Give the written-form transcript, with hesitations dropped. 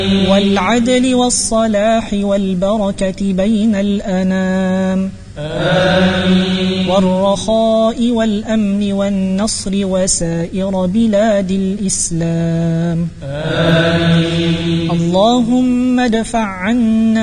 والعدل والصلاح والبركة بين الأنام والرخاء والأمن والنصر وسائر بلاد الإسلام. اللهم ادفع عنا